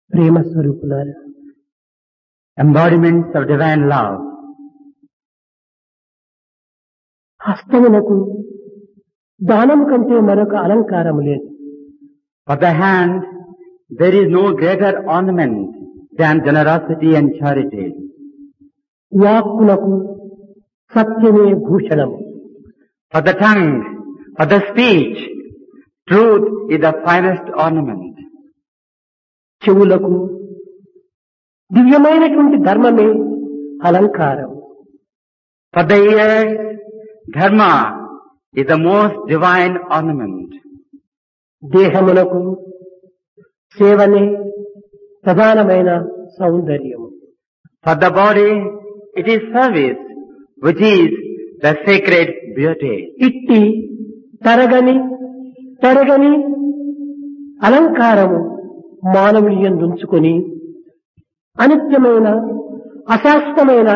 ప్రేమ స్వరూపులారా, embodiments of divine love. హస్తమునకు దానము కంటే మరొక అలంకారము లేదు. For the hand, there is no greater ornament than generosity and charity. వాక్కునకు సత్యమే భూషణము. For the tongue, for the speech, truth is the finest ornament. చెవులకు దివ్యమైనటువంటి ధర్మమే అలంకారం. For the ears, dharma is the most divine ornament. దేహమునకు సేవనే ప్రధానమైన సౌందర్యము. For the body, it is service, which is the sacred beauty. ఇట్టి తరగని అలంకారము మానవుని యందుంచుకొని అనిత్యమైన అశాశ్వతమైన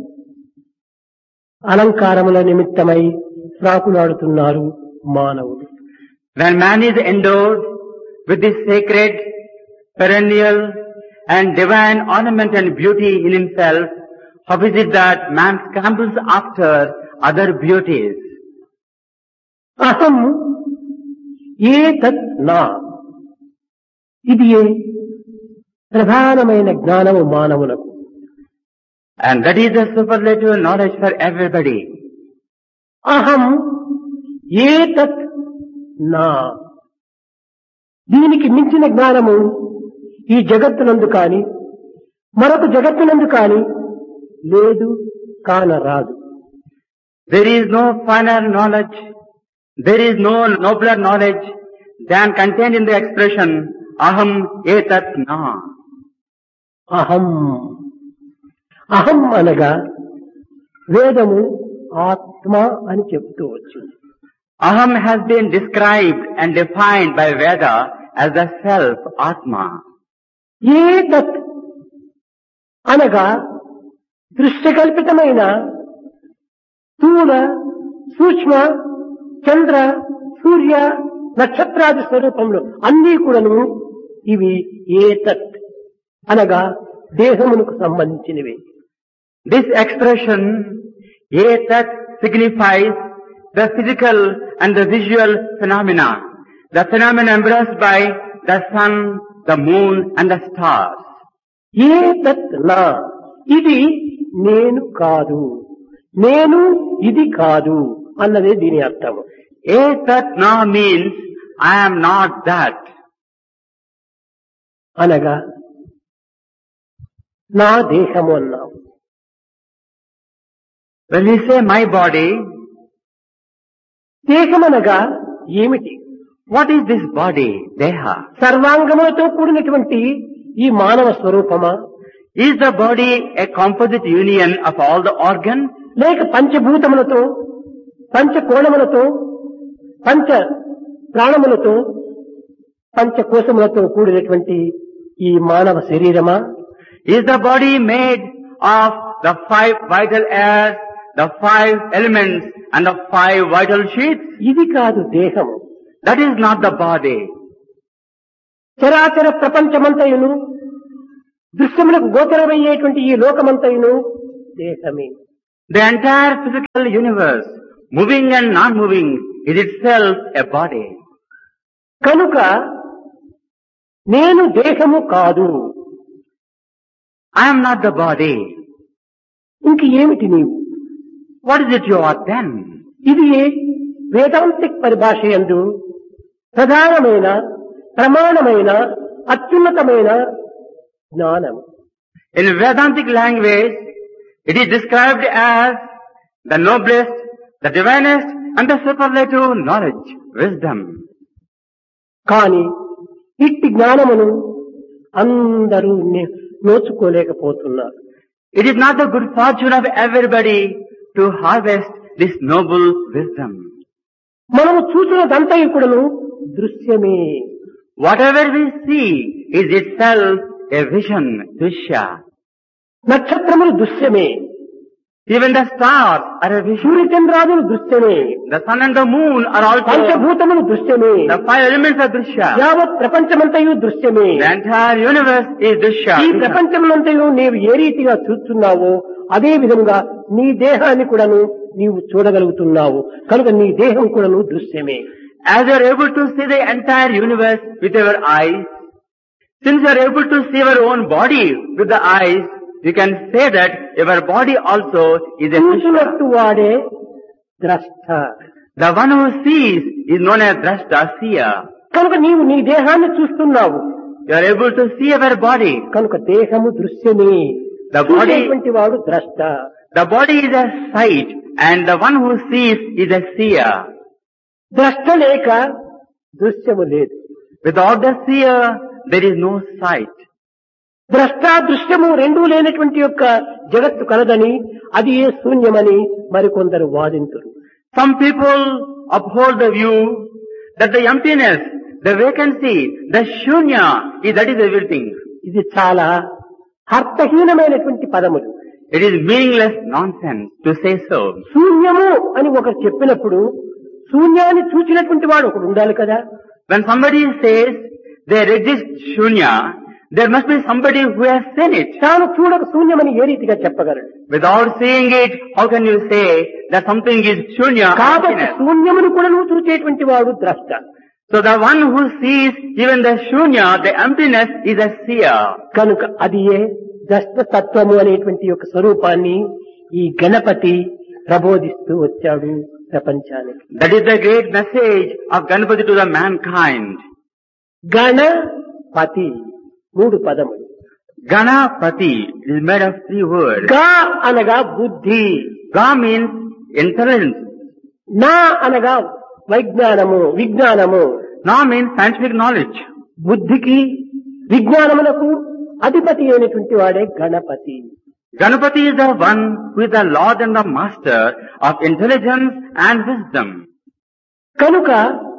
అలంకారముల నిమిత్తమై ప్రాకులాడుతున్నారు మానవుడు. When man is endowed with this sacred, perennial and divine ornament and beauty in himself, how is it that man scrambles after other beauties? అహం ఏతత్ నా, ఇది ప్రధానమైన జ్ఞానము మానవులకు. And that is the superlative knowledge for everybody. అహం ఏతత్ నా, దీనికి మించిన జ్ఞానము ఈ జగత్తునందు కాని మరొక జగత్తునందు కాని లేదు, కానరాదు. There is no finer knowledge, there is no nobler knowledge than contained in the expression aham etat na. అహం అహం అనగా వేదము ఆత్మ అని చెప్తూ వచ్చింది. Aham has been described and defined by Veda as the self, Atma. ఏతత్ అనగా దృశ్యకల్పితమైన స్థూల సూక్ష్మ చంద్ర సూర్య నక్షత్రాది స్వరూపంలో అన్నీ కూడాను ఇవి ఏతత్ అనగా దేహమునకు సంబంధించినవి. This expression, etat, signifies the physical and the visual phenomena, the phenomena embraced by the sun, the moon and the stars. ఏతత్ నా, ఇది నేను కాదు, నేను ఇది కాదు అన్నదే దీని అర్థము. Etat na means I am not that. అనగా నా దేహము అన్నాము. When we say my body, దేహమనగా ఏమిటి? what is this body, Deha? సర్వాంగములతో కూడినటువంటి ఈ మానవ స్వరూపమా, Is the body a composite union of all the organs? లేక పంచభూతములతో పంచకోణములతో పంచ ప్రాణములతో పంచకోశములతో కూడినటువంటి ఈ మానవ శరీరమా? Is the body made of the 5 vital airs, the 5 elements and the 5 vital sheaths? ఇది కాదు దేహము. That is not the body. చరాచర ప్రపంచమంతయును దృశ్యములకు గోచరమయ్యేటువంటి ఈ లోకమంతయును దేహమే. The entire physical universe, moving and non-moving, is itself a body. కనుక నేను దేహము కాదు, I am not the body. ఇంక ఏమిటి నీవు? What is it you are then? ఇది వేదాంతిక్ పరిభాష యందు ప్రధానమైన ప్రమాణమైన అత్యున్నతమైన జ్ఞానము. In Vedantic language, it is described as the noblest, the divinest and the superlative knowledge, wisdom. కాని ఇట్టి జ్ఞానమును అందరూ నోచుకోలేకపోతున్నారు. It is not the good fortune of everybody to harvest this noble wisdom. మనము చూసినదంతయుకుడును దృశ్యమే. Whatever we see is itself a vision, Drisya. నక్షత్రములు దృశ్యమే. Even the stars are a vision. సూర్యచంద్రాదులు దృశ్యమే. The sun and the moon are also. పంచభూతములు దృశ్యమే. The five elements are Drishya. యావత్ ప్రపంచమంతయు దృశ్యమే. The entire universe is Drishya. ఈ ప్రపంచమంతయు నీవు ఏ రీతిగా చూస్తున్నావో అదే విధంగా నీ దేహాన్ని కూడాను నీవు చూడగలుగుతున్నావు. కనుక నీ దేహం కూడాను దృశ్యమే. As you are able to see the entire universe with your eyes, since you are able to see your own body with the eyes, you can say that your body also is a Drishya. చూసినట్టు వాడే ద్రష్ట. The one who sees is known as Drashta, seer. కనుక నీవు నీ దేహాన్ని చూస్తున్నావు. You are able to see your body. కనుక దేహము దృశ్యమే. The body, చూసేటువంటి వాడు ద్రష్ట. the body is a sight and the one who sees is a seer. ద్రష్ట లేక దృశ్యము లేదు. Without the seer, there is no sight. ద్రష్ట దృశ్యము రెండూ లేనటువంటి యొక్క జగత్తు కలదని అది ఏ శూన్యమని మరికొందరు వాదింతురు. Some people uphold the view that the emptiness, the vacancy, the shunya, that is everything. ఇది చాలా అర్థహీనమైనటువంటి పదములు. It is meaningless nonsense to say so. శూన్యము అని ఒకరు చెప్పినప్పుడు శూన్యాన్ని చూచినటువంటి వాడు ఒకడు ఉండాలి కదా. When somebody says there exists shunya, there must be somebody who has seen it. తాను చూడక శూన్యమని ఏ రీతిగా చెప్పగలడు? Without seeing it, how can you say that something is shunya? కాబట్టి శూన్యమును కూడా నువ్వు చూచేటువంటి వాడు ద్రష్ట. So the one who sees even the shunya, the emptiness, is a seer. కనుక అది ఏ ద్రష్ట తత్వము అనేటువంటి యొక్క స్వరూపాన్ని ఈ గణపతి ప్రబోధిస్తూ వచ్చాడు ప్రపంచానికి. That is the great message of Ganapati to the mankind. Ganapati మూడు పదములు. Ganapati is made of three words. గ అనగా బుద్ధి. Ga means intelligence. నా అనగా విజ్ఞానము. Na means scientific knowledge. బుద్ధికి విజ్ఞానములకు అధిపతి అయినటువంటి వాడే Ganapati. Ganapati is the one who is the Lord and the Master of intelligence and wisdom. కనుక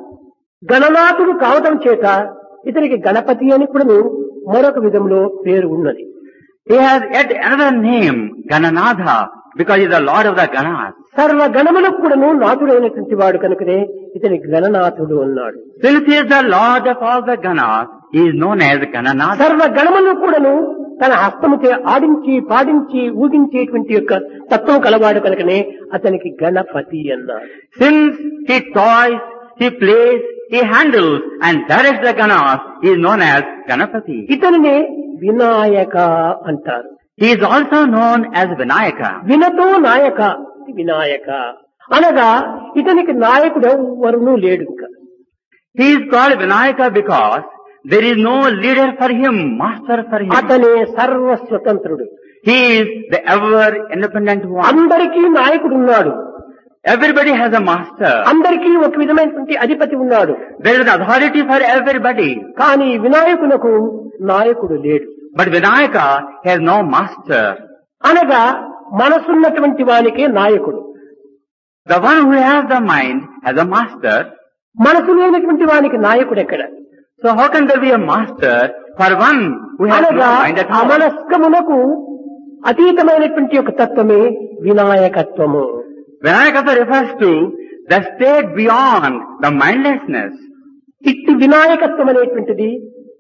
గణనాథుడు కావటం చేత ఇతనికి గణపతి అని కూడా మరొక విధంలో పేరు ఉన్నది. He has yet another name, Gananatha, because he is the Lord of the Ganas. సర్వ గణములకు కూడాను నాథుడైనటువంటి వాడు కనుకనే ఇతని గణనాథుడు అన్నాడు. Since he is the Lord of all the Ganas, he is known as Gananatha. సర్వ గణములకు కూడాను తన హస్తముచే ఆడించి పాడించి ఊగించేటువంటి యొక్క తత్వం కలవాడు కనుకనే అతనికి గణపతి అన్నాడు. Since he toys, he plays, he handles and directs the Ganas, he is known as Ganapati. ఇతనినే Vinayaka అంటారు. He is also known as Vinayaka. వినతో నాయక వినాయక అనగా ఇతనికి నాయకుడు ఎవరునూ లేడు. ఇంకా He is called Vinayaka because there is no leader for him, master for him. అతనే సర్వస్వతంత్రుడు. He is the ever independent one. అందరికీ నాయకుడు ఉన్నాడు. Everybody has a master. అందరికీ ఒక విధమైనటువంటి అధిపతి ఉన్నాడు. There is an authority for everybody. కానీ వినాయకునకు నాయకుడు లేడు. But Vinayaka has no master. అనగా మనసున్నటువంటి వానికే నాయకుడు. The one who has the mind has a master. మనసు లేనటువంటి వానికి నాయకుడు ఎక్కడ? So how can there be a master for one who has no అనగా mind at all? అమనస్కమునకు అతీతమైనటువంటి ఒక తత్వమే వినాయకత్వము. Vinayaka refers to the state beyond the mindlessness. ఇట్టి వినాయకత్వం అనేటువంటిది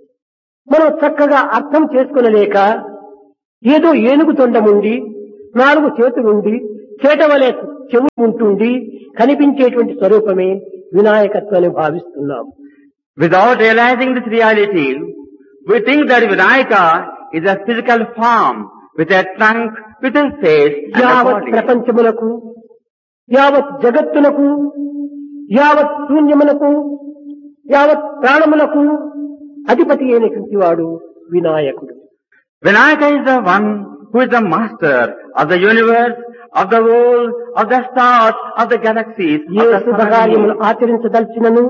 మనం చక్కగా అర్థం చేసుకునలేక ఏదో ఏనుగు తొండముండి 4 చేతులుండి చేటవలే చెవు ఉంటుండి కనిపించేటువంటి స్వరూపమే వినాయకత్వాన్ని భావిస్తున్నాం. Without realizing this reality, we think that Vinayaka is a physical form with a trunk, with a face and a యావత్ body. ప్రపంచములకు యావత్ జగత్తునకు యావత్ శూన్యమునకు యావత్ ప్రాణములకు అధిపతి అయినటువంటి వాడు వినాయకుడు. Vinayaka is the one who is the master of the universe, of the world, of the stars, of the galaxies, A of the శుభకార్యములు surroundings. ఆచరించదలిచినను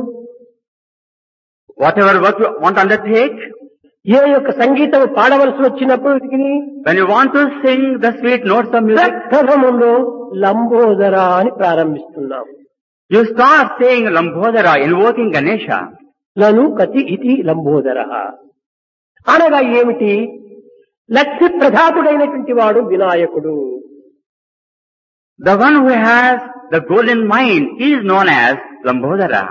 Whatever work you want to undertake, ఏ యొక్క సంగీతం పాడవలసి వచ్చినప్పటికీ when you want to sing the sweet notes of music, ప్రథమంలో Lambodara అని ప్రారంభిస్తున్నాం. you start saying Lambodara, invoking Ganesha. లను కతి ఇది లంబోదర అనగా ఏమిటి? లక్ష్య ప్రధాతుడైనటువంటి వాడు వినాయకుడు. The one who has the golden mind is known as Lambodara.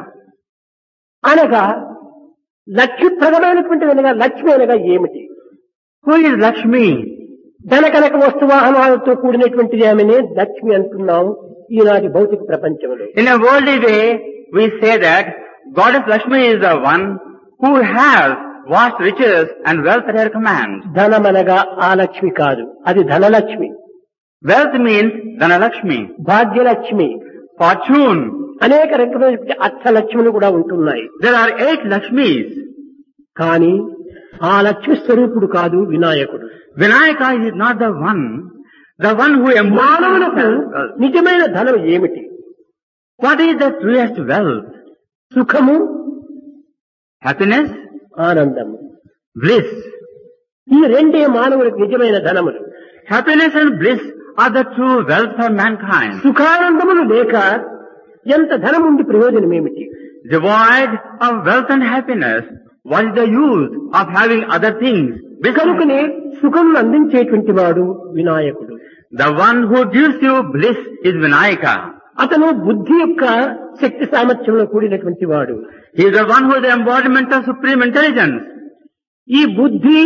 అనగా లక్ష్యప్రదమైనటువంటి అనగా లక్ష్మి అనగా ఏమిటి? Who is Lakshmi? ధనకనక వస్తువాహనాలతో కూడినటువంటిది ఆమెనే లక్ష్మి అంటున్నాం ఈనాటి భౌతిక ప్రపంచంలో. In a worldly way, we say that Goddess Lakshmi is the one who has vast riches and wealth at her command. ధనమనగా ఆ లక్ష్మి కాదు, అది Dhanalakshmi. Wealth means Dhanalakshmi, Bhagyalakshmi, fortune. అనేక రకమైనటువంటి అర్థలక్ష్ములు కూడా ఉంటున్నాయి. There are 8 Lakshmis. కానీ ఆ లక్ష్మి స్వరూపుడు కాదు వినాయకుడు. Vinayaka is not the one who మానవులకు embodies. నిజమైన ధనం ఏమిటి? What is the truest wealth? సుఖము, Happiness, ఆనందము. bliss. ఈ రెండే మానవులకు నిజమైన ధనములు. Happiness and bliss are the true wealth for mankind. సుఖానందములు లేక ఎంత ధనం ఉండి ప్రయోజనం ఏమిటి? Devoid of wealth and happiness, what is the use of having other things? కనుకనే సుఖం అందించేటువంటి వాడు వినాయకుడు. The one who gives you bliss is Vinayaka. అతను బుద్ధి యొక్క శక్తి సామర్థ్యంలో కూడినటువంటి వాడు. He is the one who is the embodiment of supreme intelligence. ఈ బుద్ధి,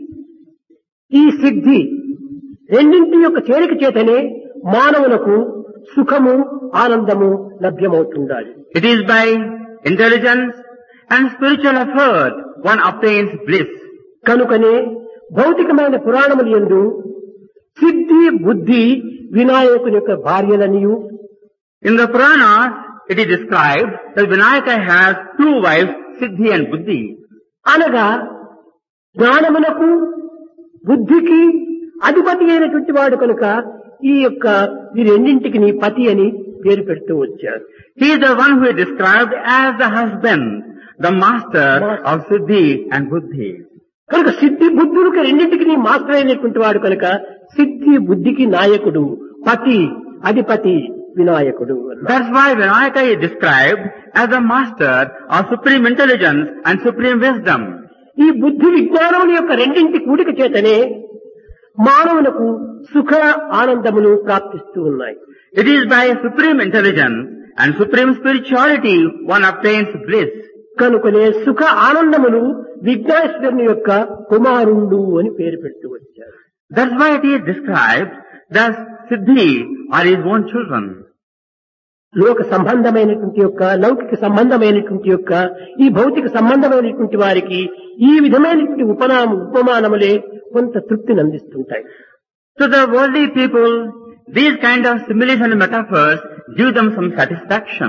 ఈ సిద్ధి రెండింటి యొక్క చేరిక చేతనే మానవులకు సుఖము, ఆనందము లభ్యమవుతుండాలి. It is by intelligence and spiritual effort one obtains bliss. కనుకనే భౌతికమైన పురాణములు యందు సిద్ధి, బుద్ధి వినాయకుని యొక్క భార్యలనియు, In the Puranas, it is described that Vinayaka has 2 wives, Siddhi and Buddhi. అనగా జ్ఞానమునకు బుద్ధికి అధిపతి అయినటువంటి వాడు కనుక ఈ యొక్క ఈ రెండింటికి నీ పతి అని పేరు పెడుతూ వచ్చారు. He is the one who is described as the husband, the master of Siddhi and Buddhi. కనుక సిద్ధి బుద్ధులకు రెండింటికి నీ మాస్టర్ అయినటువంటి వాడు కనుక సిద్ధి బుద్ధికి నాయకుడు, పతి, అధిపతి వినాయకుడు. That's why Vinayaka is described as the master of supreme intelligence and supreme wisdom. ఈ బుద్ధి విజ్ఞానముల యొక్క రెండింటి కూడిక చేతనే మానవులకు సుఖ ఆనందములు ప్రాప్తిస్తూ ఉన్నాయి. It is by supreme intelligence and supreme spirituality one obtains bliss. కనుకనే సుఖ ఆనందములు విఘ్నేశ్వరుని యొక్క కుమారుడు అని పేరు పెడుతూ వచ్చారు. That's why it is described that Siddhi are his own children. లోక సంబంధమైనటువంటి యొక్క లౌకిక సంబంధమైనటువంటి యొక్క ఈ భౌతిక సంబంధమైనటువంటి వారికి ఈ విధమైనటువంటి ఉపమానములే కొంత తృప్తిని అందిస్తుంటాయి. To the worldly people, these kind of similes and metaphors give them some satisfaction.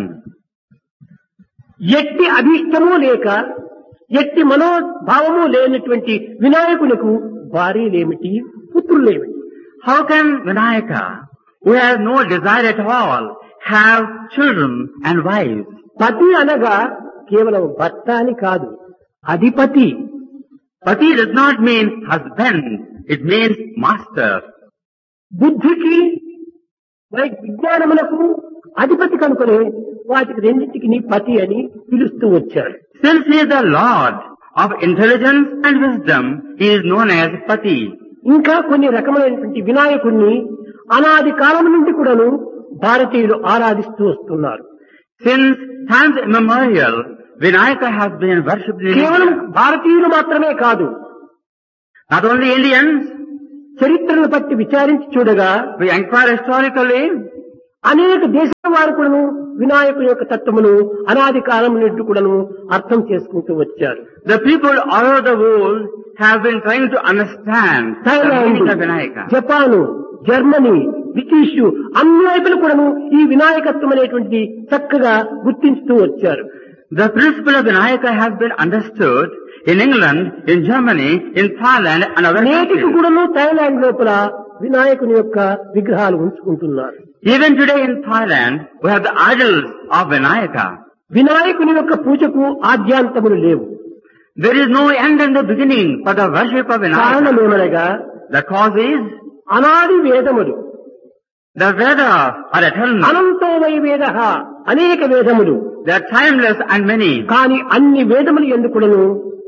ఎట్టి అభీష్టము లేక ఎట్టి మనోభావము లేనటువంటి వినాయకునికి భార్యలేమిటి, పుత్రులేమిటి? How can Vinayaka, who has no desire at all, have children and wives? పతి అనగా కేవలం భర్త అని కాదు, అధిపతి. Pati does not mean husband, it means master. బుద్ధికి విజ్ఞానములకు అధిపతి కనుకనే వాటికి రెండింటికి నీ పతి అని పిలుస్తూ వచ్చాడు. Since he is the Lord of intelligence and wisdom, he is known as Pati. ఇంకా కొన్ని రకమైనటువంటి వినాయకుడిని అనాది కాలం నుండి కూడాను భారతీయులు ఆరాధిస్తూ వస్తున్నారు. Since times immemorial, Vinayaka has been worshipped in కేవలం India. భారతీయులు మాత్రమే కాదు, Not only Indians, చరిత్రను బట్టి విచారించి చూడగా we inquire historically, అనేక దేశాల వారు కూడాను వినాయకుని యొక్క తత్వమును అనాది కాలం నుండి కూడాను అర్థం చేసుకుంటూ వచ్చారు. the people all over the world have been trying to understand the Thailand, meaning of Vinayaka. Japan, Germany, British అన్ని వైపులు కూడాను ఈ వినాయకత్వం అనేటువంటిది చక్కగా గుర్తించుతూ వచ్చారు. The principle of Vinayaka has been understood in England, in Germany, in Thailand and other నేటికి countries. కూడాను Thailand లోపల వినాయకుని యొక్క విగ్రహాలు ఉంచుకుంటున్నారు. Even today in Thailand, we have the idols of Vinayaka. వినాయకుని యొక్క పూజకు ఆద్యాంతములు లేవు. There is no end and the beginning for the worship of Vinayaka. కారణమేమనగా The cause is అనాది వేదములు, the Vedas are eternal. అనంతో why వేద, అనేక వేదములు. They are timeless and many. కానీ అన్ని వేదములు ఎందుకును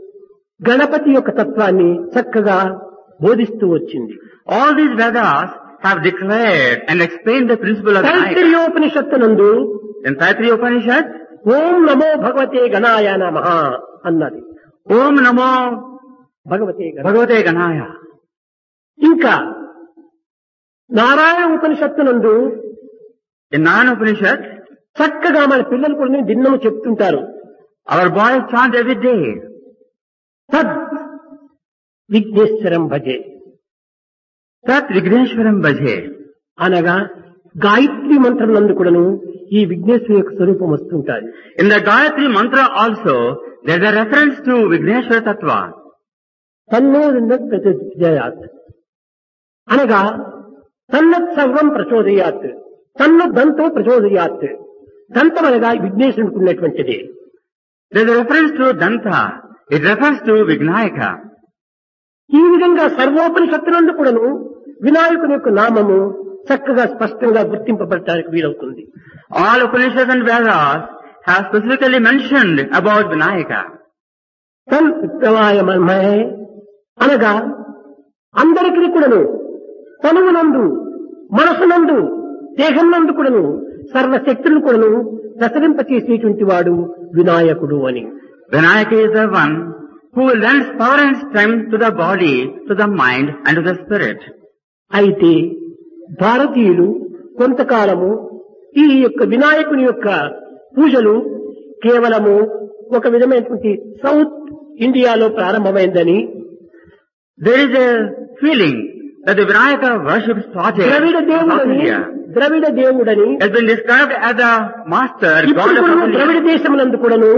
గణపతి యొక్క తత్వాన్ని చక్కగా బోధిస్తూ వచ్చింది. All these Vedas have declared and explained the principle of Vinayaka. తైత్తిరీయోపనిషత్తునందు In Taittiriya Upanishad, ఓం నమో భగవతే గణాయ నమః అన్నది. Om Namo భగవతే గణ. Bhagavate Ganaya. ఇంకా నారాయణ ఉపనిషత్తునందు In Narayana Upanishad, చక్కగా మన పిల్లలు కూడా దిన్నము చెప్తుంటారు. our boys chant every day. తద్ విఘ్నేశ్వరం భజే Tat Vigneshwaram Bhaje. అనగా గాయత్రి మంత్రం నందు కూడాను ఈ విఘ్నేశ్వరు యొక్క స్వరూపం వస్తుంటారు. In the Gayatri Mantra also, there is a reference to Vigneshwara Tattva. తన్నో ప్రచోదయాత్ అనగా తన్నత్ సర్వం ప్రచోదయాత్, తన్ను దంతో ప్రచోదయాత్. దంతం అనగా విఘ్నేశ్వరునికి ఉన్నటువంటిది. There is a reference to Danta. It refers to Vignayaka. ఈ విధంగా సర్వోపనిషత్తులందు కూడాను వినాయకుని యొక్క నామము చక్కగా స్పష్టంగా గుర్తింపబడటానికి వీలవుతుంది. All Upanishads and Vedas have specifically mentioned about Vinayaka. తన్ విప్లవాయ మన్మహే అనగా అందరికీ కూడాను తనువునందు, మనసునందు, దేహం నందు కూడాను సర్వశక్తులను కూడాను ప్రసరింపచేసేటువంటి వాడు వినాయకుడు అని. Vinayaka is the one who lends power and strength to the body, to the mind and to the spirit. అయితే భారతీయులు కొంతకాలము ఈ యొక్క వినాయకుని యొక్క పూజలు కేవలము ఒక విధమైనటువంటి సౌత్ ఇండియాలో ప్రారంభమైందని, There is a feeling that the Vinayaka worship started Dravida in South దేవుడని India. ద్రవిడ దేవుడని Has been described as the master god ఇప్పుడు of కూడా South ద్రవిడ India. దేశమునందు కూడాను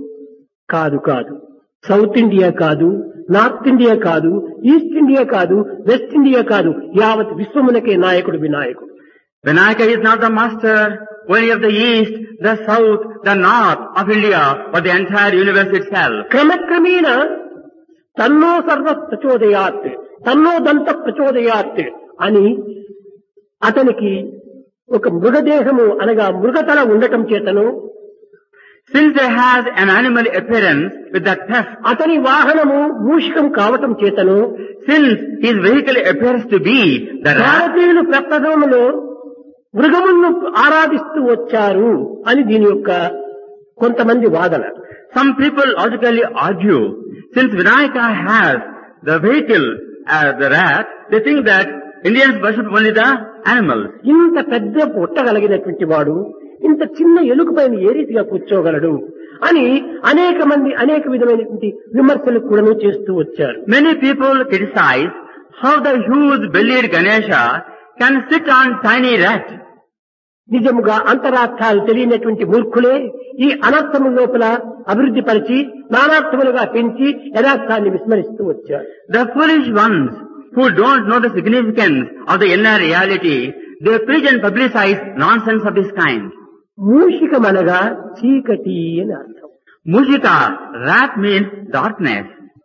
కాదు సౌత్ ఇండియా కాదు, నార్త్ ఇండియా కాదు, ఈస్ట్ ఇండియా కాదు, వెస్ట్ ఇండియా కాదు, యావత్ విశ్వమునకే నాయకుడు వినాయకుడు. Vinayaka is not the master only of the east, the south, the north of India, but the entire universe itself. క్రమక్రమేణ తన్నో సర్వ ప్రచోదయాత్, తన్నో దంత ప్రచోదయాత్ అని అతనికి ఒక మృగదేహము అనగా మృగతల ఉండటం చేతను, Since there has an animal appearance with the tusk, అతని వాహనము మూషికం కావటం చేతను since his vehicle appears to be the rat, భారతీయులు ప్రప్రథమంలో మృగములను ఆరాధిస్తూ వచ్చారు అని దీని యొక్క కొంతమంది వాదన. some people logically argue, since Vinayaka has the vehicle as the rat, they think that Indians worship only the animals. ఇంత పెద్ద పుట్టగలిగినటువంటి వాడు ఇంత చిన్న ఎలుక పైన ఏ రీతిగా కూర్చోగలడు అని అనేక మంది అనేక విధమైనటువంటి విమర్శలు కూడా చేస్తూ వచ్చారు. Many people criticize how the huge bellied Ganesha can sit on tiny rat. నిజముగా అంతరార్థాలు తెలియనటువంటి మూర్ఖులే ఈ అనర్థము లోపల అభివృద్ధి పరిచి నానార్థములుగా పెంచి యథార్థాన్ని విస్మరిస్తూ వచ్చారు. The foolish ones who don't know the significance of the inner reality, they preach and publicize nonsense of this kind. మూషికమనగా చీకటి అని అర్థం. Mushika, rat means darkness.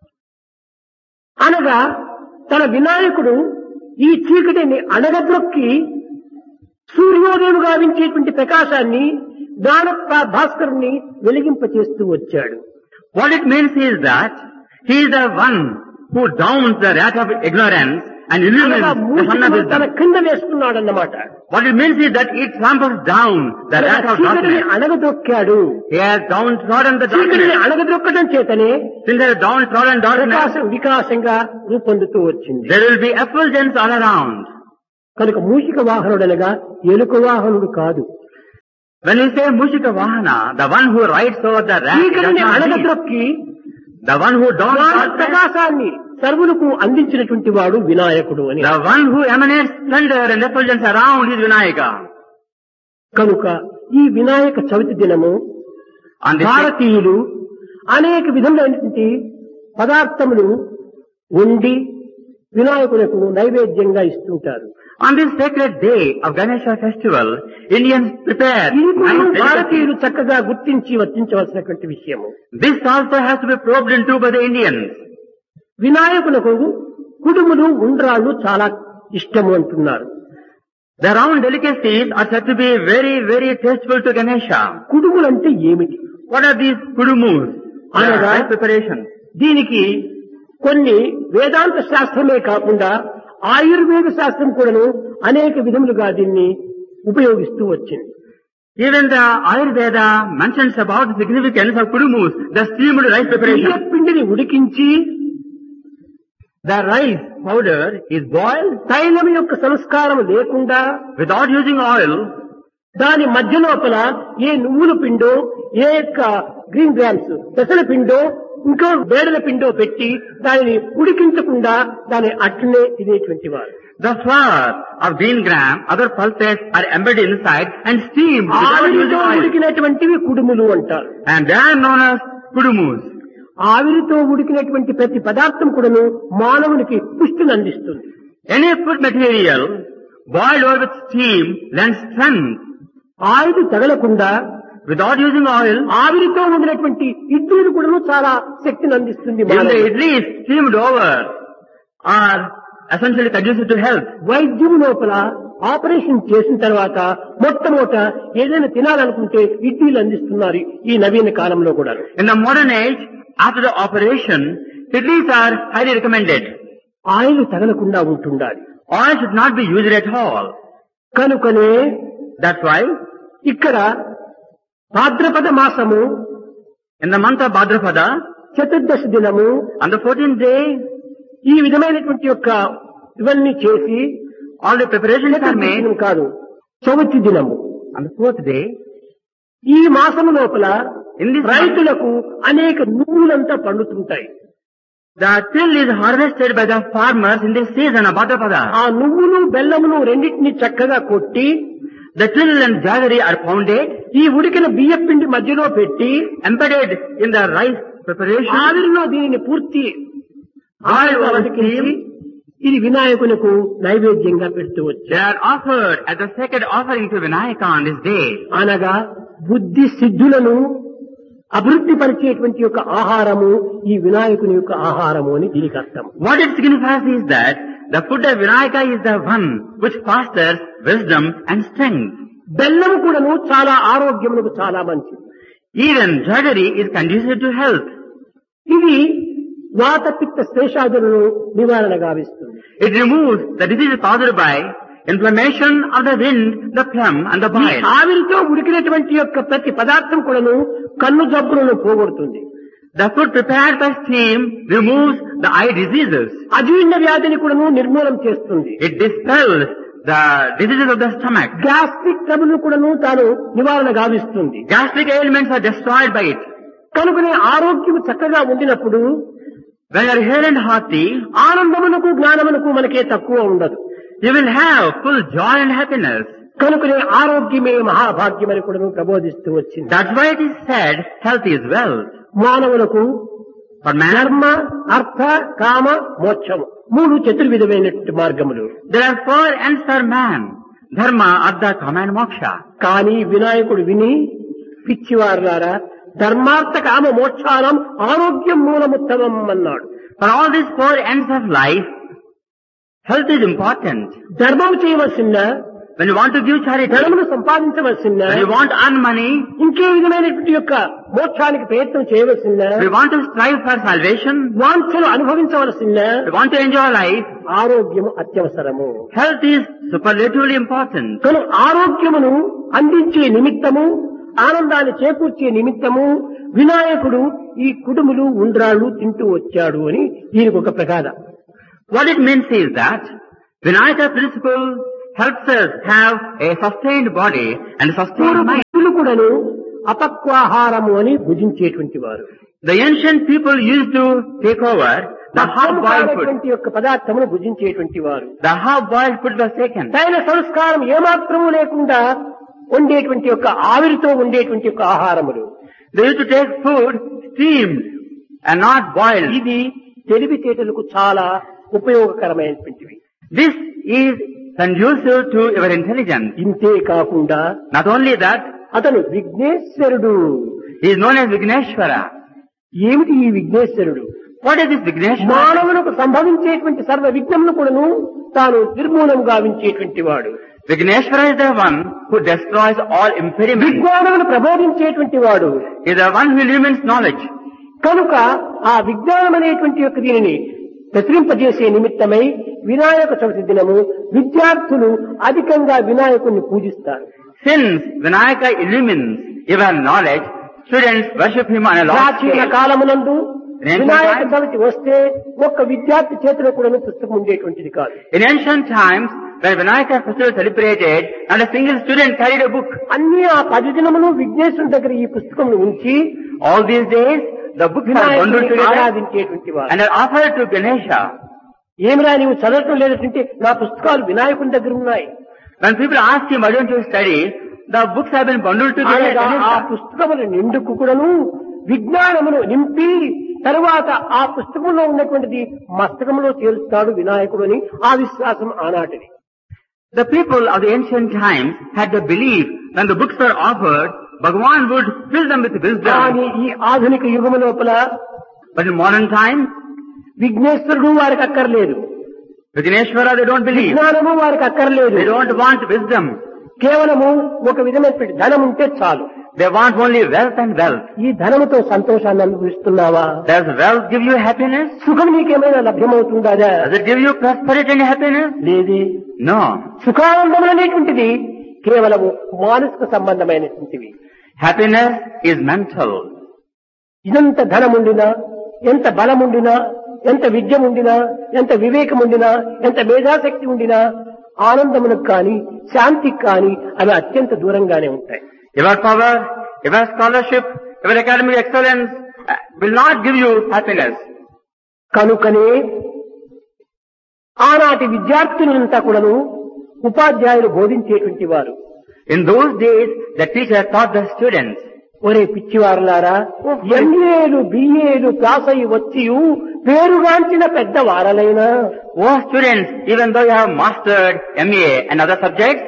అనగా తన వినాయకుడు ఈ చీకటిని అణగద్రొక్కి సూర్యోదయం గావించేటువంటి ప్రకాశాన్ని జ్ఞాన భాస్కరుని వెలిగింపచేస్తూ వచ్చాడు. What it means is that he is the one who downs the rat of ignorance and illumines అనగా the sun of మూషికము తన wisdom. కింద వేసుకున్నాడన్నమాట. What it means is that he tramples down the rat of చీకటిని darkness. అణగదొక్కాడు. He has downtrodden the చీకటిని darkness. అణగదొక్కడం చేతనే Since there is downtrodden darkness, ప్రకాశం వికాసంగా రూపొందుతూ వచ్చింది. there will be effulgence all around. కనుక మూషిక వాహనుడనగా ఎలుక వాహనుడు కాదు. When we say Mushika Vahana, the one who rides over the rat, does చీకటిని not lead. అణగద్రొక్కి The one who dawns జ్ఞాన darkness, ప్రకాశాన్ని సర్వులకు అందించినటువంటి వాడు వినాయకుడు అని. the one who emanates splendor and effulgence around is Vinayaka. కనుక ఈ వినాయక చవితి దినము On this భారతీయులు అనేక విధములైనటువంటి పదార్థములు వండి వినాయకులకు నైవేద్యంగా ఇస్తుంటారు. On this sacred day of Ganesha festival, Indians prepare ఇది కూడా nice delicacies. భారతీయులు చక్కగా గుర్తించి వర్తించవలసినటువంటి విషయము. This also has to be probed into by the Indians. వినాయకులకు కుడుములు ఉండ్రాళ్ళు చాలా ఇష్టము అంటున్నారు. The round delicacies are said to be very, very tasteful to Ganesha. కుడుములంటే ఏమిటి? What are these kudumus? Anaga- Rice preparations. దీనికి కొన్ని వేదాంత శాస్త్రమే కాకుండా ఆయుర్వేద శాస్త్రం కూడాను అనేక విధములుగా దీన్ని ఉపయోగిస్తూ వచ్చింది. Even the Ayurveda mentions about the significance of kudumus, the steamed rice preparation. బియ్యం పిండిని ఉడికించి The rice powder is boiled తైలం యొక్క సంస్కారం లేకుండా without using oil. దాని మధ్య లోపల ఏ నువ్వుల పిండో, ఏ యొక్క గ్రీన్ గ్రామ్స్ పెసల పిండో, ఇంకో బేడల పిండో పెట్టి దానిని ఉడికించకుండా దాని అట్లనే తినేటువంటి వారు. The flour of green gram, other pulses are embedded inside and steamed without using ఆవిరితో oil. ఉడికినటువంటివి కుడుములు అంటారు. And they are known as kudumus. ఆవిరితో ఉడికినటువంటి ప్రతి పదార్థం కూడాను మానవునికి పుష్టిని అందిస్తుంది. Any food material boiled over with steam lends strength. ఆవిరి తగలకుండా Without using oil, ఆవిరితో ఉండినటువంటి ఇడ్లీలు కూడాను చాలా శక్తిని అందిస్తుంది. if the idli is steamed over, are essentially conducive to health. వైద్యం లోపల ఆపరేషన్ చేసిన తర్వాత మొట్టమొదట ఏదైనా తినాలనుకుంటే ఇడ్లీలు అందిస్తున్నారు ఈ నవీన కాలంలో కూడా. In the modern age, after the operation, idlis are highly recommended. Oil తగలకుండా ఉంటుండాలి. Oil should not be used at all. కనుకనే That's why, ఇక్కడ భాద్రపద మాసము in the month of Bhadrapada, చతుర్దశి దినము on the 14th day, ఈ విధమైనటువంటి యొక్క ఇవన్నీ చేసి all the preparations are Chaturdashi made. దినం కాదు, చవితి దినము. On the 4th day, ఈ మాసము లోపల in this month, రైతులకు అనేక నువ్వులంతా పండుతుంటాయి. the till is harvested by the farmers in this season of Bhadrapada. ఆ నువ్వులు బెల్లమును రెండింటిని చక్కగా కొట్టి The till and jaggery are pounded, ఈ ఉడికిన బియ్య పిండి మధ్యలో పెట్టి embedded in the rice preparation, ఆవిరిలో దీనిని పూర్తి boiled over ఉడికించి steam. ఇది వినాయకునికి నైవేద్యంగా పెడుతూ They వచ్చారు. are offered as a sacred offering to Vinayaka on this day. అనగా బుద్ధి సిద్ధులను అభివృద్ధి పరిచేటువంటి యొక్క ఆహారము ఈ వినాయకుని యొక్క ఆహారము అని దీనికి అర్థం. What it signifies is that the food of Vinayaka is the one which fosters wisdom and strength. బెల్లము కూడాను చాలా ఆరోగ్యమునకు చాలా మంచిది. Even jaggery is conducive to health. ఇది వాత పిత్త శేషాదులను నివారణ గావిస్తుంది. It removes the disease caused by inflammation of the wind, the plum and the ఈ bile. ఆవిరితో ఉడికినటువంటి యొక్క ప్రతి పదార్థం కూడాను కన్ను జబ్బులను పోగొడుతుంది. The food prepared by steam removes the eye diseases. అజీర్ణ వ్యాధిని కూడాను నిర్మూలన చేస్తుంది. It dispels the diseases of the stomach. Gastric trouble కూడాను తాను నివారణ గావిస్తుంది. Gastric ailments are destroyed by it. కనుకనే ఆరోగ్యం చక్కగా ఉండినప్పుడు When you are hale and hearty, ఆనందమునకు జ్ఞానమునకు మనకే తక్కువ ఉండదు. you will have full joy and happiness. కనుకనే ఆరోగ్యమే మహాభాగ్యమని కూడా ప్రబోధిస్తూ వచ్చింది. That's why it is said, health is wealth. మానవులకు For man, ధర్మ, అర్థ, కామ, మోక్షము మూడు చతుర్విధమైనటువంటి మార్గములు. there are 4 ends for man. Dharma, Artha, Kama and Moksha. కానీ వినాయకుడు విని పిచ్చివారులారా ధర్మార్థ కామ మోక్షానం ఆరోగ్యం మూలముత్తమం అన్నాడు. For all these 4 ends of life, health is important. ధర్మం చేయవలసిన, When you want to give charity, ధనమును సంపాదించవలసిన, when you want to earn money, ఇంకే విధమైనటువంటి యొక్క మోక్షానికి ప్రయత్నం చేయవలసిన, we want to strive for salvation, వాంఛలు అనుభవించవలసిన we want to enjoy life, ఆరోగ్యము అత్యవసరము. health is superlatively important. కనుక ఆరోగ్యమును అందించే నిమిత్తము, ఆనందాన్ని చేకూర్చే నిమిత్తము వినాయకుడు ఈ కుడుములు ఉండ్రాళ్ళు తింటూ వచ్చాడు అని దీనికి ఒక ప్రగాథ. What it means is that Vinayaka principle helps us have a sustained body and sustained mind. పూర్వీకులు కూడాను అపక్వాహారము అని భుజించేటువంటి వారు. The ancient people used to take over the half-boiled food. యొక్క పదార్థమును భుజించేటువంటి వారు. The half-boiled food was taken. తైన సంస్కారం ఏమాత్రము లేకుండా ఉండేటువంటి యొక్క ఆవిరితో ఉండేటువంటి యొక్క ఆహారములు. They used to take food steamed and not boiled. ఇది తెలివితేటలకు చాలా ఉపయోగకరమైనటువంటివి. This is conducive to your intelligence. ఇంతే కాకుండా Not only that, అతను విఘ్నేశ్వరుడు. he is known as Vigneshwara. ఏమిటి ఈ విఘ్నేశ్వరుడు? What is this Vigneshwara? మానవులకు సంభవించేటువంటి సర్వ విఘ్నమును కూడాను తాను నిర్మూలన గావించేటువంటి వాడు. Vigneshwara is the one who destroys all impediments. విజ్ఞానమును ప్రబోధించేటువంటి వాడు. He is the one who illumines knowledge. కనుక ఆ విజ్ఞానం అనేటువంటి యొక్క దీనిని ప్రసరింపజేసే నిమిత్తమై వినాయక చవితి దినము విద్యార్థులు అధికంగా వినాయకుడిని పూజిస్తారు. Since Vinayaka illumines your knowledge, students worship him on a large ప్రాచీన scale. కాలమునందు వినాయక చవితి వస్తే ఒక్క విద్యార్థి చేతిలో కూడా పుస్తకం ఉండేటువంటిది కాదు. In ancient times, when Vinayaka festival was celebrated, not a single student carried a book. అన్ని ఆ 10 దినములు విఘ్నేశ్వరుని దగ్గర ఈ పుస్తకములు ఉంచి All these days, the books are bundled వినాయకుడిని together ఆరాధించేటువంటి వారు. and are offered to Ganesha. ఏమిరా నీవు చదవటం లేదంటే నా పుస్తకాలు వినాయకుని దగ్గర ఉన్నాయి. When people ask him, why don't you study? The books have been bundled together. అనగా ఆ Ganesha. పుస్తకముల నిండుకు కూడాను విజ్ఞానమును నింపి తరువాత ఆ పుస్తకంలో ఉన్నటువంటిది మస్తకంలో చేరుస్తాడు వినాయకుడు అని ఆ విశ్వాసం ఆనాటిది. The people of the ancient times had the belief when the books were offered, Bhagavan would fill them with wisdom. కానీ ఈ ఆధునిక యుగము లోపల But in modern times, విఘ్నేశ్వరుడు వారికి అక్కర్లేదు, Vigneshwara, they don't believe. విజ్ఞానము వారికి అక్కర్లేదు. They don't want wisdom. కేవలము ఒక విధమైనటువంటి ధనం ఉంటే చాలు. They want only wealth and wealth. ఈ ధనముతో సంతోషాన్ని అనుభవిస్తున్నావా? Does wealth give you happiness? సుఖం నీకేమైనా లభ్యమవుతుందా? Does it give you prosperity and happiness? లేదే. No. సుఖానందములు అనేటువంటిది కేవలము మానసిక సంబంధమైనటువంటివి. Happiness is mental. ఇదంత ధనముండినా, ఎంత బలముండినా, ఎంత విద్యముండినా, ఎంత వివేకముండినా, ఎంత మేధాశక్తి ఉండినా ఆనందములకు కానీ శాంతికి కానీ అవి అత్యంత దూరంగానే ఉంటాయి. Your power, your scholarship, your academic excellence will not give you happiness. కనుకనే ఆనాటి విద్యార్థులంతా కూడాను ఉపాధ్యాయులు బోధించేటువంటి వారు. In those days, the teacher taught the students. ఒరే పిచ్చివారులారా, ఎంఏలు బిఏలు పాస్ అయి వచ్చి పేరుగాంచిన పెద్ద వారలైనా, Oh students, even though you have mastered MA and other subjects,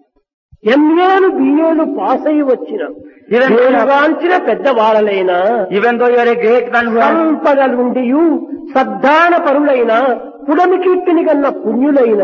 ఎంఏలు బిఏలు pass అయి వచ్చిన పేరుగాంచిన పెద్ద వారలైనా, even though you are a great one who has సంపదలుండి సద్దాన పరులైన పుడమి కీర్తిని కన్న పుణ్యులైన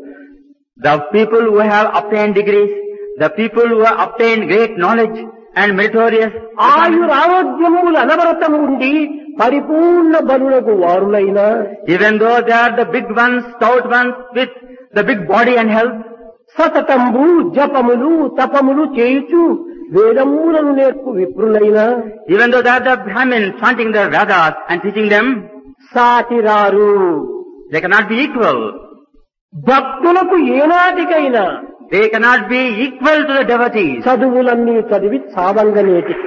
the people who have obtained degrees, the people who have obtained great knowledge and meritorious, ఆయురారోగ్యములు అనవరతము ఉండి పరిపూర్ణ బలులకు వారులైన, even though they are the big ones, stout ones with the big body and health, సతతంబు జపములు తపములు చేయుచు వేదములను నేర్పు విప్రులైన, even though they are the Brahmins chanting their Vedas and teaching them, సాటిరారు. they cannot be equal. భక్తులకు ఏనాటికైనా They cannot be equal to the devotees. చదువులన్నీ చదివి సావంగనేటికి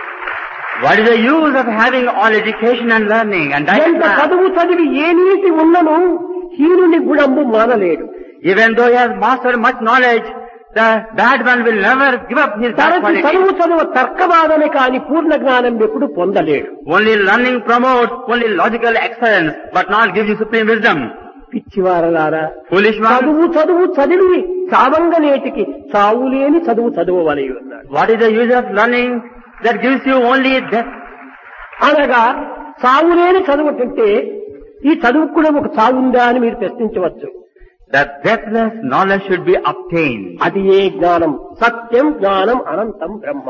What is the use of having all education and learning and ఎంత diet? చదువు చదివి ఏ నీతి ఉన్నను హీనుని గుణంబు మానలేడు. Even though he has mastered much knowledge, the bad one will never give up his bad తరచు quality. చదువు తర్కవాదమే కాని పూర్ణ జ్ఞానం ఎప్పుడు పొందలేడు. Only learning promotes only logical excellence, but not gives you supreme wisdom. పిచ్చివారలారా, Foolish one. చదువు చదివి సావంగనేటికి చావులేని చదువు చదువవలె అన్నాడు. What is the use of learning that gives you only death? అనగా చావులేని చదువు అంటే ఈ చదువుకు కూడా ఒక చావుందా అని మీరు ప్రశ్నించవచ్చు. That deathless knowledge should be obtained. అది ఏ జ్ఞానం? సత్యం జ్ఞానం అనంతం బ్రహ్మ.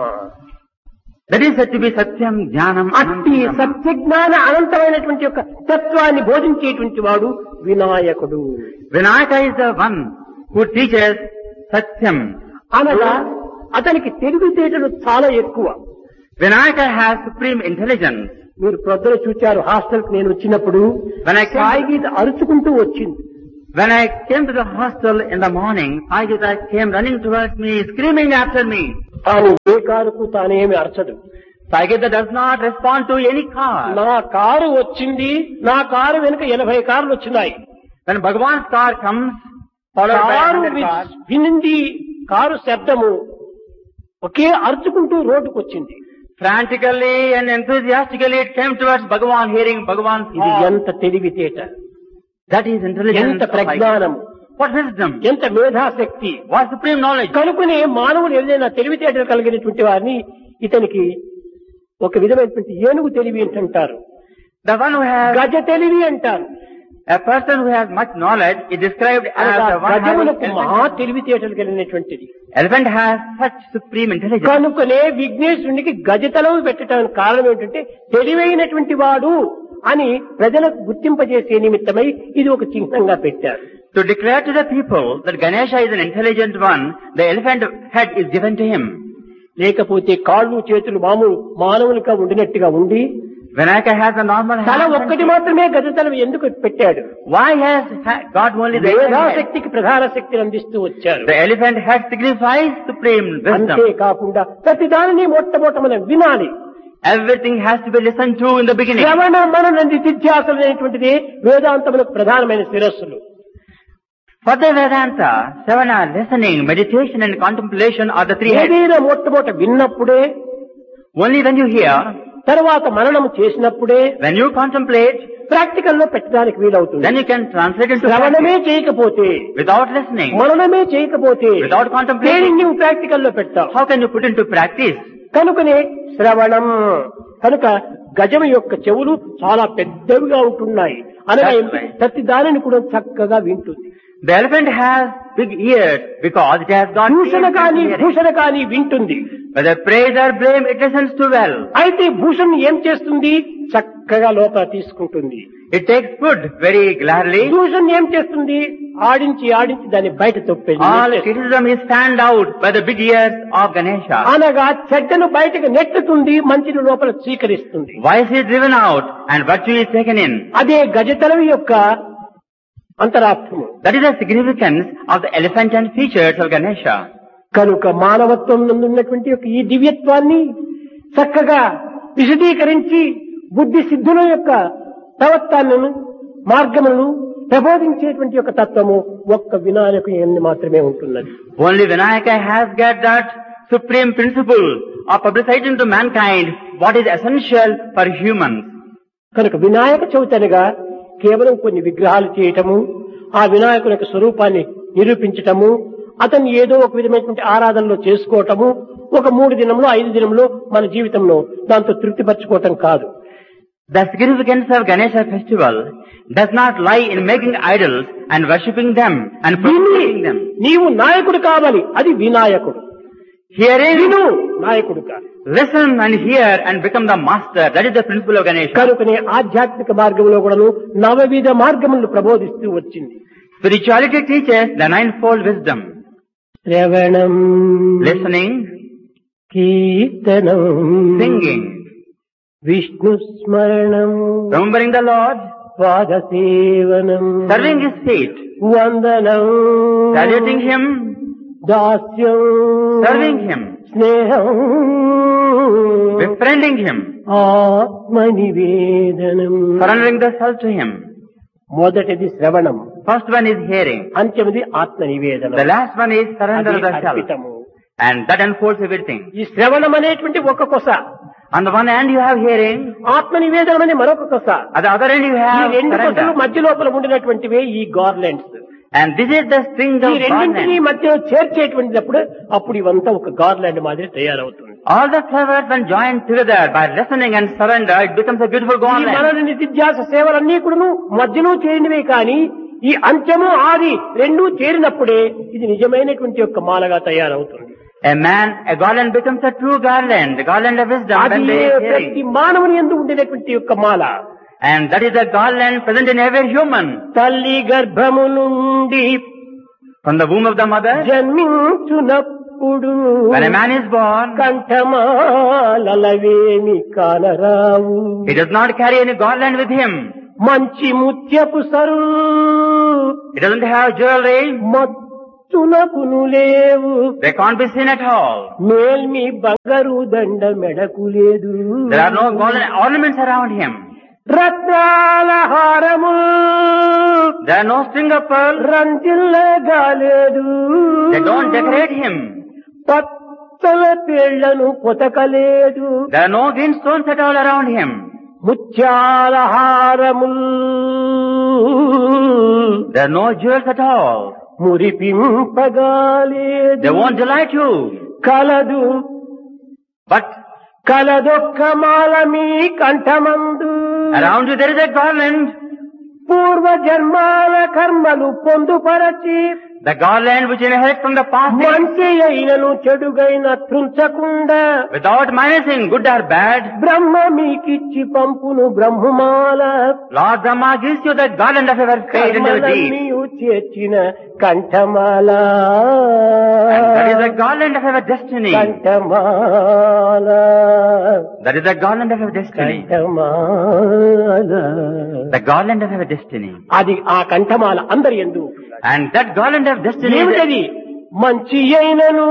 That is said to be Satyam Jnanam అట్టి Anantam. సత్య జ్ఞాన అనంతమైనటువంటి యొక్క తత్వాన్ని బోధించేటువంటి వాడు వినాయకుడు. Vinayaka is the one who teaches Satyam. అనగా అతనికి తెలివితేటలు చాలా ఎక్కువ. Vinayaka has supreme intelligence. మీరు ప్రొద్దున చూచారు, హాస్టల్ కి నేను వచ్చినప్పుడు When I came- సాయి గీత అరుచుకుంటూ వచ్చింది. When I came to the hostel in the morning, Saigita came running towards me, screaming after me. తాను ఏ కారుకు తానేమి అరచదు. Saigita does not respond to any car. నా కారు వచ్చింది, నా కారు వెనుక 80 కార్లు వచ్చినాయి. When Bhagavan's car comes, followed by car 100 cars, వినింది, car శబ్దము ఒకే అరుచుకుంటూ రోడ్డుకు వచ్చింది. frantically and enthusiastically it came towards Bhagavan, hearing Bhagavan's ఇది call. ఎంత తెలివితేట, That is intelligence. ఎంత of ప్రజ్ఞానం, Saigita. What wisdom? ఎంత మేధాశక్తి. What supreme knowledge? కనుకనే మానవుడు ఏదైనా తెలివితేటలు కలిగినటువంటి వారిని ఇతనికి ఒక విధమైనటువంటి ఏనుగు తెలివి అంటారు, The one who has, గజ తెలివి అంటారు. a person who has much knowledge is described as అనగా the one having గజములకు elephant. మహా తెలివితేటలు కలిగినటువంటిది. Elephant has such supreme intelligence. కనుకనే విఘ్నేశ్వరునికి గజతలవు పెట్టడానికి కారణం ఏంటంటే తెలివైనటువంటి వాడు అని ప్రజలకు గుర్తింపజేసే నిమిత్తమై ఇది ఒక చిహ్నంగా పెట్టారు. To declare to the people that Ganesha is an intelligent one, the elephant head is given to him. లేకపోతే కాళ్ళు చేతులు మానవులుగా ఉండినట్టుగా ఉండి Vinayaka has a normal తల hand. ఒక్కటి మాత్రమే గజతలం ఎందుకు పెట్టాడు? Why has God only the elephant head? మేధాశక్తికి ప్రధాన శక్తిని అందిస్తూ వచ్చారు. The elephant head signifies supreme wisdom. అంతేకాకుండా ప్రతి దానిని మొట్టమొదట వినాలి. Everything has to be listened to in the beginning. శ్రవణ మనన నిధిధ్యాసలు అనేటువంటిది వేదాంతములకు ప్రధానమైన శిరస్సులు. For the Vedanta, Savana, listening, meditation and contemplation are the three heads. ఏదైనా మొట్టమొదట విన్నప్పుడే, Only when you hear, తర్వాత మననం చేసినప్పుడే, when you contemplate, ప్రాక్టికల్ లో పెట్టడానికి వీలవుతుంది. then you can translate into శ్రవణమే practice. చేయకపోతే, Without listening, మననమే చేయకపోతే without contemplating, దేనిని నువ్వు ప్రాక్టికల్ లో పెడతావు? how can you put into practice? కనుకనే శ్రవణం. కనుక గజము యొక్క చెవులు చాలా పెద్దవిగా ఉంటున్నాయి అనగా That's right. ప్రతి దానిని కూడా చక్కగా వింటుంది. The elephant has big ears because it has got Bhushana ears కానీ and hearing. భూషణ కానీ వింటుంది. Whether praise or blame, it listens to well. అయితే భూషణ్ ఏం చేస్తుంది? చక్కగా లోపల తీసుకుంటుంది. It takes food very gladly. Bhushan ఏం చేస్తుంది? ఆడించి దాన్ని బయట All తొప్పేది. criticism is fanned out by the big ears of Ganesha. అనగా చెడ్డను బయటకు నెట్టుతుంది, మంచిని లోపల స్వీకరిస్తుంది. Vice is driven out and virtue is taken in. అదే గజతలం యొక్క అంతరార్థము. That is the significance of the elephant and features of Ganesha. కనుక మానవత్వం నందు ఉన్నటువంటి యొక్క ఈ దివ్యత్వాన్ని చక్కగా విశదీకరించి బుద్ధి సిద్ధుల యొక్క ప్రవర్తనను మార్గములను ప్రబోధించేటువంటి యొక్క తత్వము ఒక్క వినాయకు ఎన్ని మాత్రమే ఉంటున్నది. Only Vinayaka has got that supreme principle of publicizing to mankind what is essential for humans. కనుక వినాయక చవితనగా కేవలం కొన్ని విగ్రహాలు చేయటము, ఆ వినాయకుని యొక్క స్వరూపాన్ని నిరూపించటము, అతన్ని ఏదో ఒక విధమైనటువంటి ఆరాధనలో చేసుకోవటము, ఒక 3 దినంలో 5 దినంలో మన జీవితంలో దాంతో తృప్తిపరచుకోవటం కాదు. The significance of Ganesha festival does not lie in making idols and worshipping them and promoting them. నీవు నాయకుడు కావాలి, అది వినాయకుడు. Hearing, విను నాయకుడు కాదు. listen and hear and become the master. That is the principle of Ganesha. కనుకనే ఆధ్యాత్మిక మార్గంలో కూడాను 9 విధ మార్గములను ప్రబోధిస్తూ వచ్చింది. Spirituality teaches the 9-fold wisdom. శ్రవణం, Listening, కీర్తనం, singing, విష్ణు స్మరణం, remembering the Lord, పాదసేవనం, serving His feet, వందనం, saluting Him, దాస్యం, serving Him, స్నేహం, befriending Him, ఆత్మనివేదనం. surrendering the self to Him. మొదటిది శ్రవణం, First one is hearing. అంత్యమిది ఆత్మనివేదనం. The last one is surrender అది of the self. అర్పితము. And that unfolds everything. ఈ శ్రవణం అనేటువంటి ఒక కొస, On the one hand you have hearing, ఆత్మనివేదనం అనే మరొక కొస. at the other hand you ఈ have 2 కొసలు surrender. మధ్య లోపల ఉండినటువంటివే ఈ garlands. And this is the string ఈ of రెండింటినీ garland. మధ్య చేర్చేటువంటిప్పుడు అప్పుడు ఇవంతా ఒక గార్లాండ్ మాదిరి తయారవుతుంది. All the flowers when joined together by listening and surrender, it becomes a beautiful ఈ garland. మనన నిత్యాస సేవలన్నీ కూడాను మధ్యలో చేరినవే కానీ ఈ అంత్యము ఆది రెండూ చేరినప్పుడే ఇది నిజమైనటువంటి యొక్క మాలగా తయారవుతుంది. A garland becomes a true garland, the garland of wisdom అది when there is ప్రతి hearing. మానవుని యందు ఉండేటువంటి యొక్క మాల. And that is the garland present in every human. తల్లి గర్భము నుండి From the womb of the mother, జన్మించునప్పుడు when a man is born, కంఠమాలవేమి కానరావు. he does not carry any garland with him. మంచి ముత్యపు sir He doesn't have jewelry. మత్తునకును లేవు. They can't be seen at all. మేల్మి బంగారు దండ మెడకు లేదు. There are no golden ornaments around him. రత్నాల హారము There are no string of pearls. రంజిల్లగా లేదు. They don't decorate him. Pachchala పేళ్లను పొతకలేదు. There are no green stones at all around him. ముత్యాల హారము There are no jewels at all. మురిపింపగాలేదు. They won't delight you. కలదు But కలదొక్క Mala me కంఠమందు. around you there is a garland. పూర్వ జన్మాల కర్మలు పొందుపరచి the garland which inherits from the past days, మంచి అయినను చెడుగైన త్రుంచకుండా without minusing good or bad. బ్రహ్మ మీకిచ్చి పంపును బ్రహ్మమాల Lord Brahma gives you the garland of your faith and your deeds. కర్మలన్నీయు చేర్చిన కంఠమాల And that is the garland of your destiny. కంఠమాల That is the garland of your destiny. కంఠమాల The garland of your destiny. అది ఆ కంఠమాల అందరి యందు And that garland of destiny is ఏమిటది మంచి అయినను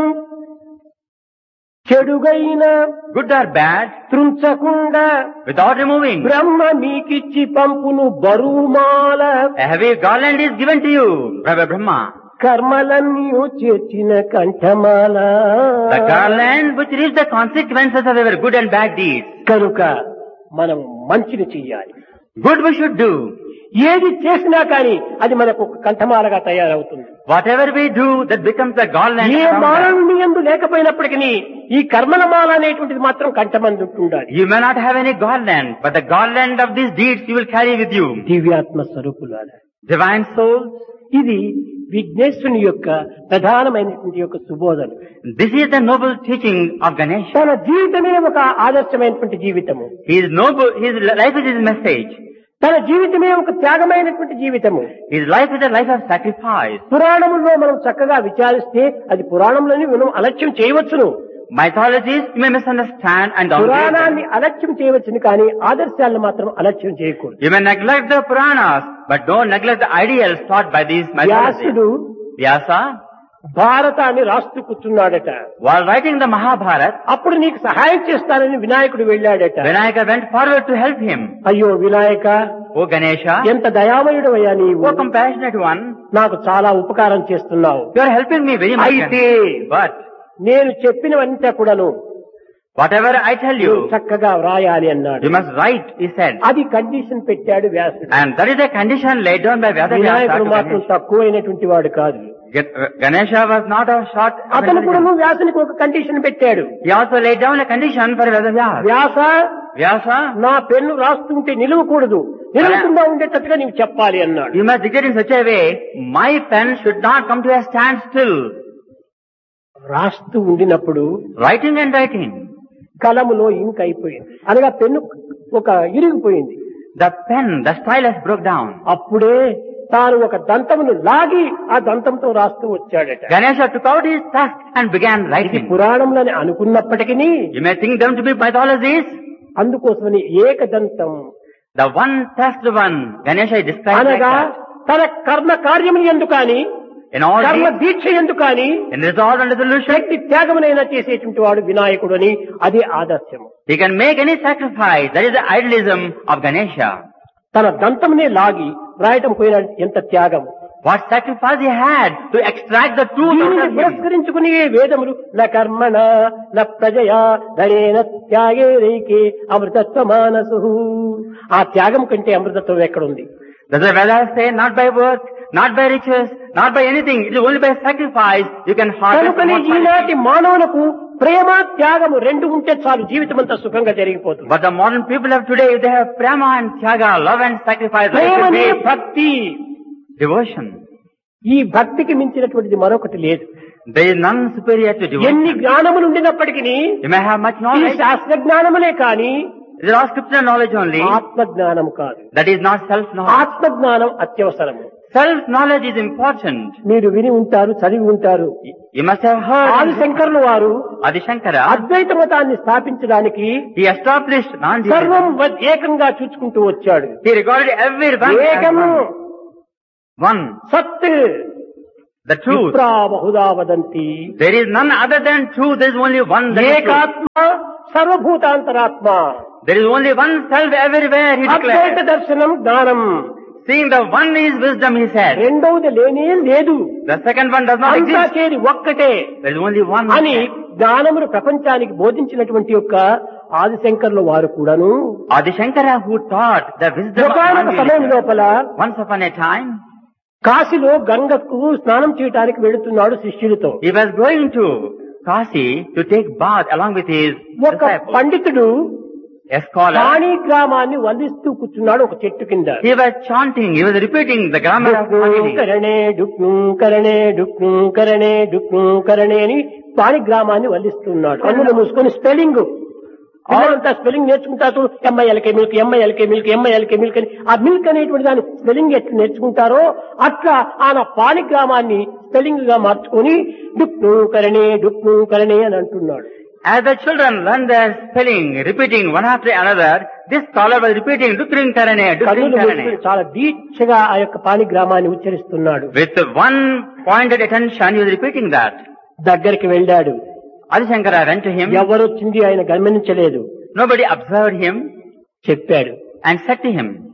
చెడుగైన good or bad, త్రుంచకుండా without removing. బ్రహ్మ మీకిచ్చి పంపును బరువుమాల A heavy garland is given to you, Brother Brahma. కర్మలన్నీ చేర్చిన కంఠమాల The garland which reaps the consequences of our good and bad deeds. కనుక మనం మంచిని చెయ్యాలి. Good we should do. ఏది చేసినా కానీ అది మనకు ఒక కంఠమాలగా తయారవుతుంది. Whatever we do, that becomes the garland. A around us. మానవుని యందు లేకపోయినప్పటికీ ఈ కర్మల మాల అనేటువంటిది మాత్రం కంఠమందు ఉంటుండాలి. You may not have any garland, but the garland of these deeds you will carry with you. దివ్యాత్మ స్వరూపులారా, Divine souls, ఇది విఘ్నేశ్వరుని యొక్క ప్రధానమైనటువంటి యొక్క సుబోధన. this is the noble teaching of Ganesha. తన జీవితమే ఒక ఆదర్శమైనటువంటి జీవితము. His noble, his life is his message. తన జీవితమే ఒక త్యాగమైనటువంటి జీవితము. His life is a life of sacrifice. పురాణముల్లో మనం చక్కగా విచారిస్తే అది పురాణంలోని మనం అలక్ష్యం చేయవచ్చును. Mythologies you may misunderstand and downgrade పురాణాన్ని them. అలక్ష్యం చేయవచ్చును కానీ ఆదర్శాలను మాత్రం అలక్ష్యం చేయకూడదు. You may neglect the Puranas, but don't neglect the ideals taught by these mythologies. వ్యాసుడు Vyasa, భారతాన్ని రాస్తూ కూర్చున్నాడట. while writing the Mahabharata, అప్పుడు నీకు సహాయం చేస్తానని వినాయకుడు వెళ్ళాడట. Vinayaka went forward to help him. అయ్యో వినాయక, O Ganesha, ఎంత దయామయుడు అయ్యా నీవు, O compassionate one, నాకు చాలా ఉపకారం చేస్తున్నావు. you are helping me very much. అయితే But నేను చెప్పినవంతా కూడాను whatever I tell నువ్వు you, చక్కగా వ్రాయాలి అన్నాడు. you must write, he said. అది కండిషన్ పెట్టాడు వ్యాసుడు. And that is a condition laid down by Vyasa వినాయకుడు to మాత్రం Ganesha. తక్కువైనటువంటి వాడు కాదు. Ganesha was not a short. అతను కూడా వ్యాసునికి ఒక కండిషన్ పెట్టాడు. He also laid down a condition for Vyasa. Vyasa, Vyasa, నా పెన్ను రాస్తుంటే నిలవకూడదు, నిలవకుండా ఉండేటట్టుగా నీవు చెప్పాలి అన్నాడు. you must dictate in such a way, my pen should not come to a standstill. రాస్తూ ఉండినప్పుడు Writing and writing. కలములో ఇంక్ అయిపోయింది, అనగా పెన్ను ఒక ఇరిగిపోయింది. The pen, the stylus broke down. అప్పుడే తాను ఒక దంతమును లాగి ఆ దంతంతో రాస్తూ వచ్చాడట. Ganesha took out his tusk and began ఇది writing. పురాణంలోని అనుకున్నప్పటికీ You may think them to be mythologies. అందుకోసమని ఏకదంతం The one tusked one, Ganesha is described like అనగా that. తన కర్మ కార్యములు ఎందు కాని In all కర్మ deeds, దీక్ష ఎందు కాని in resolve and resolution, శక్తి త్యాగమునైనా చేసేటువంటి వాడు వినాయకుడు అని అదే ఆదర్శము. he can make any sacrifice. That is the idealism of Ganesha. తన దంతమునే లాగి రాయటం పోయిన ఎంత త్యాగం. What sacrifice he had to extract the truth out దీనిని of him. పురస్కరించుకుని వేదములు న కర్మణ న ప్రజయా ధనేన త్యాగే రైకే అమృతత్వ మానసు. ఆ త్యాగం కంటే అమృతత్వం ఎక్కడుంది? Does the Vedas say not by work, not by riches, not by anything, it is only by sacrifice you can harvest కనుకనే immortality. ఈనాటి మానవులకు ప్రేమ త్యాగము రెండు ఉంటే చాలు, జీవితం అంతా సుఖంగా జరిగిపోతుంది. But the modern people of today, they have prema and tyaga, love and sacrifice, ప్రేమనే life is భక్తి. devotion. ఈ భక్తికి మించినటువంటిది మరొకటి లేదు. There is none superior to ఎన్ని devotion. జ్ఞానములు ఉండినప్పటికీ You may have much ఈ knowledge. శాస్త్ర జ్ఞానములే కాని There are scriptural knowledge only. ఆత్మ జ్ఞానం కాదు. That is not self-knowledge. ఆత్మ జ్ఞానం అత్యవసరము. Self-knowledge is important. మీరు విని ఉంటారు, చదివి ఉంటారు. You must have heard. ఆదిశంకరుల వారు Adi Shankara, అద్వైత మతాన్ని స్థాపించడానికి he established సర్వం non-dualism. ఏకంగా చూసుకుంటూ వచ్చాడు. He regarded everyone as ఏకము one. One. సత్ The truth. విప్రా Bahuda వదంతి. There is none other than truth. There is only one that is truth. ఏకాత్మ సర్వభూతాంతరాత్మ. There is only one self everywhere, he Advaita declared. దర్శనం జ్ఞానం. Seeing the one is wisdom, he said. రెండవది లేనే లేదు, The second one does not అంతా exist. చేరి ఒక్కటే There is only one. అని జ్ఞానమును ప్రపంచానికి బోధించినటువంటి యొక్క ఆదిశంకర్ల వారు కూడాను Adi Shankara, who taught the wisdom of ఒకనొక సమయం non-dualism, లోపల once upon a time, కాశీలో గంగకు స్నానం చేయడానికి వెళుతున్నాడు శిష్యులతో. he was going to Kasi to take bath along with his ఒక disciples. పండితుడు a scholar, పాణిగ్రామాన్ని వల్లిస్తూ కూర్చున్నాడు ఒక చెట్టు కింద. he was chanting, he was repeating the grammar of Panini. కరణే డుక్ను కరణే డుక్ను కరణే డుక్ను కరణే అని పాణిగ్రామాన్ని వల్లిస్తున్నాడు. కన్నులు మూసుకొని స్పెల్లింగ్ అంతా స్పెల్లింగ్ నేర్చుకుంటారు. M I L K milk, M I L K milk, M I L K milk అని ఆ మిల్క్ అనేటువంటి దాని స్పెల్లింగ్ ఎట్లా నేర్చుకుంటారో అట్లా ఆయన పాణిగ్రామాన్ని స్పెల్లింగ్ గా మార్చుకొని డుక్ను కరణే అని అంటున్నాడు. As the children learn their spelling, repeating one after another, this scholar was repeating Dukrin Karane, Dukrin Karane. చాలా దీక్షగా ఆ యొక్క పాణిగ్రామాన్ని ఉచ్చరిస్తున్నాడు. With one pointed attention, he was repeating that. దగ్గరికి వెళ్ళాడు. Adi Shankara ran to him. ఎవరొచ్చింది ఆయన గమనించలేదు. Nobody observed him చెప్పాడు and said to him,